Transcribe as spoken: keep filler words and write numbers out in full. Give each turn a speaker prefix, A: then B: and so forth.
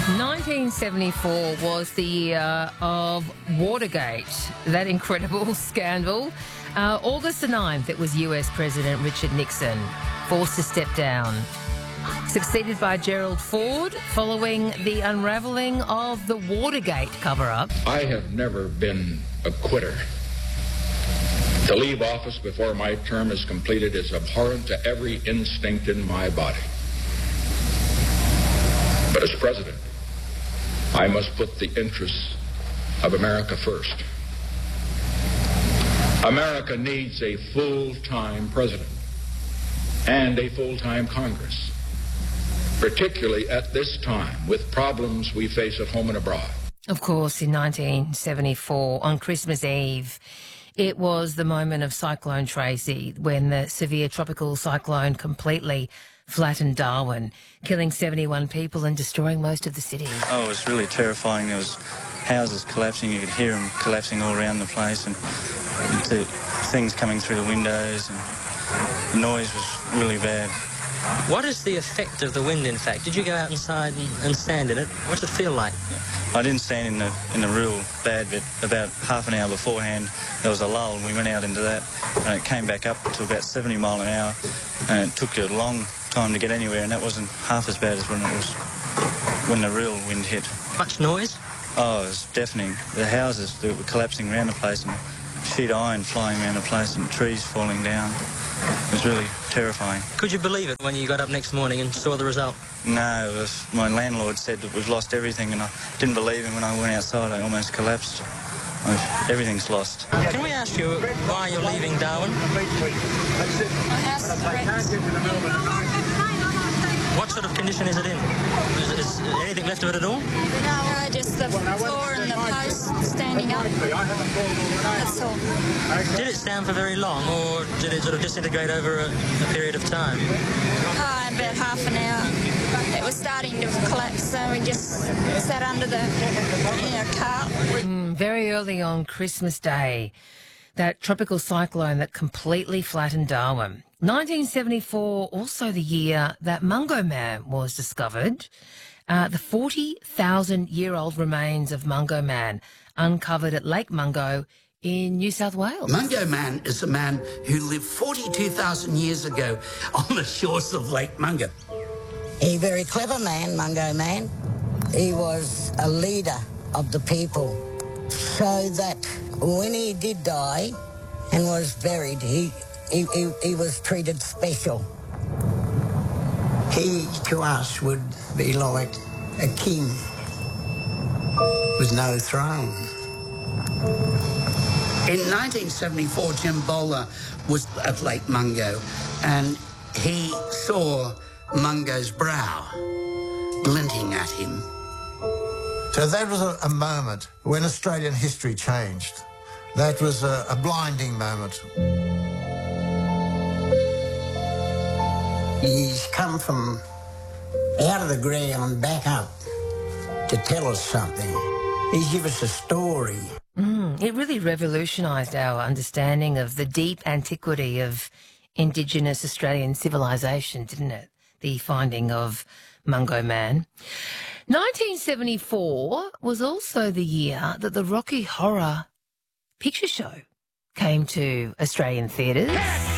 A: nineteen seventy-four was the year of Watergate, that incredible scandal. Uh, August the ninth, it was U S President Richard Nixon forced to step down, succeeded by Gerald Ford following the unravelling of the Watergate cover-up.
B: I have never been a quitter. To leave office before my term is completed is abhorrent to every instinct in my body. But as president, I must put the interests of America first. America needs a full-time president and a full-time Congress, particularly at this time with problems we face at home and abroad.
A: Of course, in nineteen seventy-four, on Christmas Eve, it was the moment of Cyclone Tracy, when the severe tropical cyclone completely flattened Darwin, killing seventy-one people and destroying most of the city.
C: Oh, it was really terrifying. There was houses collapsing. You could hear them collapsing all around the place, and the things coming through the windows, and the noise was really bad.
D: What is the effect of the wind, in fact? Did you go out inside and, and stand in it? What's it feel like?
C: I didn't stand in the in the real bad bit. About half an hour beforehand, there was a lull, and we went out into that, and it came back up to about seventy mile an hour, and it took a long time to get anywhere, and that wasn't half as bad as when it was when the real wind hit.
D: Much noise?
C: Oh, it was deafening. The houses that were collapsing around the place, and sheet iron flying around the place, and trees falling down. It was really terrifying.
D: Could you believe it when you got up next morning and saw the result?
C: No, it was, my landlord said that we've lost everything, and I didn't believe him. When I went outside, I almost collapsed. I, everything's lost.
D: Can we ask you why you're leaving Darwin?
E: My house is wrecked.
D: What sort of condition is it in? Is, is anything left of it at all?
E: No, just the floor and the posts standing up. That's all.
D: Did it stand for very long, or did it sort of disintegrate over a, a period of time?
E: Uh, about half an hour. It was starting to collapse, so we just sat under the you know, car.
A: Mm, very early on Christmas Day, that tropical cyclone that completely flattened Darwin. nineteen seventy-four, also the year that Mungo Man was discovered. Uh, the forty thousand year old remains of Mungo Man uncovered at Lake Mungo in New South Wales.
F: Mungo Man is a man who lived forty-two thousand years ago on the shores of Lake Mungo.
G: A very clever man, Mungo Man. He was a leader of the people, so that when he did die and was buried, he He, he, he was treated special.
H: He, to us, would be like a king with no throne.
F: In nineteen seventy-four, Jim Bowler was at Lake Mungo, and he saw Mungo's brow glinting at him.
I: So that was a, a moment when Australian history changed. That was a, a blinding moment.
H: He's come from out of the ground back up to tell us something. He's give us a story.
A: Mm, it really revolutionised our understanding of the deep antiquity of Indigenous Australian civilisation, didn't it? The finding of Mungo Man. nineteen seventy-four was also the year that the Rocky Horror Picture Show came to Australian theatres.